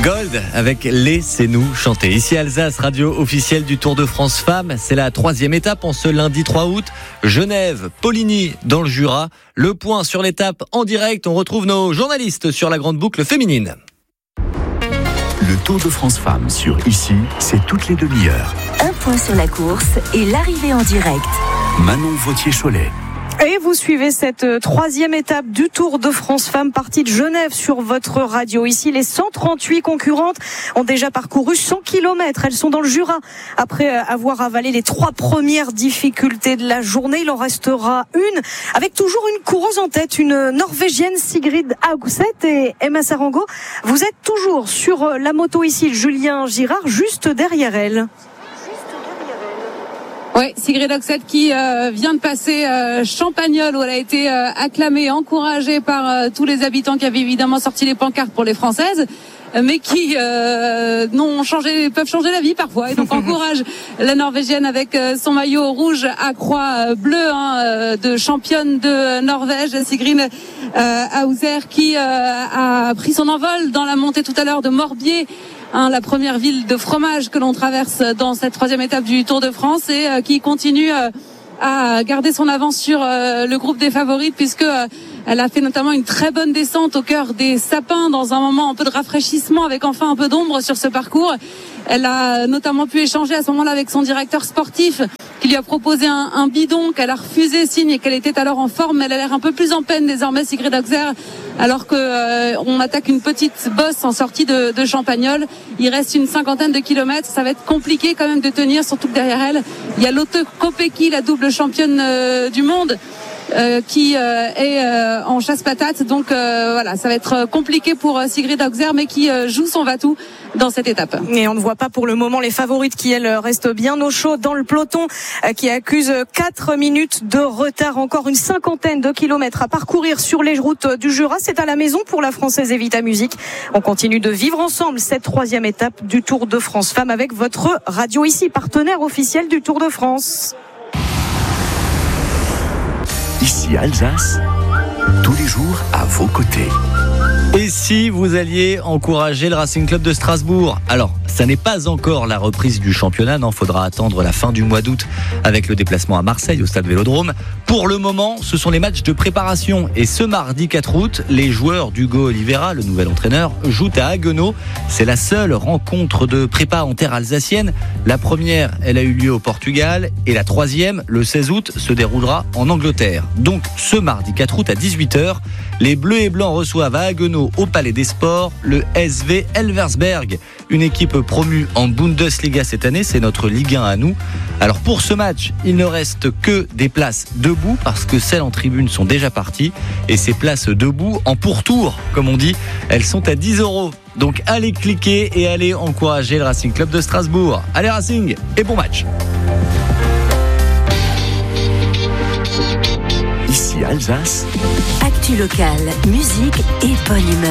Gold avec Laissez-nous chanter. Ici Alsace, radio officielle du Tour de France Femmes. C'est la 3e étape en ce lundi 3 août. Genève, Poligny dans le Jura. Le point sur l'étape en direct. On retrouve nos journalistes sur la grande boucle féminine. Le Tour de France Femmes sur Ici, c'est toutes les demi-heures. Un point sur la course et l'arrivée en direct. Manon Vautier-Cholet. Et vous suivez cette 3e étape du Tour de France Femmes, partie de Genève sur votre radio. Ici, les 138 concurrentes ont déjà parcouru 100 km. Elles sont dans le Jura. Après avoir avalé les 3 premières difficultés de la journée, il en restera une, avec toujours une coureuse en tête, une Norvégienne, Sigrid Haugset et Emma Sarango. Vous êtes toujours sur la moto ici, Julien Girard, juste derrière elle. Oui, Sigrid Haugset qui vient de passer Champagnole, où elle a été acclamée, encouragée par tous les habitants qui avaient évidemment sorti les pancartes pour les Françaises, mais qui peuvent changer la vie parfois, et donc encourage la Norvégienne avec son maillot rouge à croix bleue de championne de Norvège, Sigrid Haugset, qui a pris son envol dans la montée tout à l'heure de Morbier, la première ville de fromage que l'on traverse dans cette 3e étape du Tour de France, et qui continue à garder son avance sur le groupe des favorites, puisque elle a fait notamment une très bonne descente au cœur des sapins dans un moment un peu de rafraîchissement, avec enfin un peu d'ombre sur ce parcours. Elle a notamment pu échanger à ce moment-là avec son directeur sportif, qui lui a proposé un bidon qu'elle a refusé, signe qu'elle était alors en forme. Elle a l'air un peu plus en peine désormais, Sigrid Haugset, alors que on attaque une petite bosse en sortie de Champagnole. Il reste une 50aine de kilomètres. Ça va être compliqué quand même de tenir, surtout que derrière elle, il y a Lotte Kopecky, la double championne du monde, qui est en chasse-patate. Donc voilà, ça va être compliqué pour Sigrid Haugset, mais qui joue son va-tout dans cette étape. Et on ne voit pas pour le moment les favorites qui, elles, restent bien au chaud dans le peloton, qui accuse 4 minutes de retard. Encore une 50aine de kilomètres à parcourir sur les routes du Jura. C'est à la maison pour la Française Evita Musique. On continue de vivre ensemble cette 3e étape du Tour de France Femmes avec votre radio ici, partenaire officiel du Tour de France. Ici Alsace, tous les jours à vos côtés. Et si vous alliez encourager le Racing Club de Strasbourg? Alors, ça n'est pas encore la reprise du championnat, non, faudra attendre la fin du mois d'août avec le déplacement à Marseille au stade Vélodrome. Pour le moment, ce sont les matchs de préparation. Et ce mardi 4 août, les joueurs d'Hugo Oliveira, le nouvel entraîneur, jouent à Haguenau. C'est la seule rencontre de prépa en terre alsacienne. La première, elle a eu lieu au Portugal, et la 3e, le 16 août, se déroulera en Angleterre. Donc, ce mardi 4 août à 18h, les Bleus et Blancs reçoivent à Haguenau, au Palais des Sports, le SV Elversberg, une équipe promue en Bundesliga cette année, c'est notre Ligue 1 à nous. Alors pour ce match, il ne reste que des places debout, parce que celles en tribune sont déjà parties, et ces places debout, en pourtour, comme on dit, elles sont à 10 €. Donc allez cliquer et allez encourager le Racing Club de Strasbourg. Allez Racing, et bon match. Ici Alsace. Actu locale, musique et bonne humeur.